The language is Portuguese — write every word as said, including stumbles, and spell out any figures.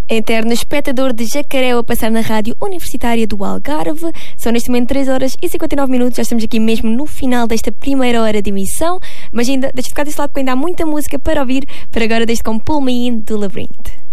Eterno espectador de Jacaréu a passar na rádio universitária do Algarve. São neste momento três horas e cinquenta e nove minutos. Já estamos aqui mesmo no final desta primeira hora de emissão. Mas ainda, deixa de ficar desse lado porque ainda há muita música para ouvir. Para agora, desde com Pull Me In do Labyrinth.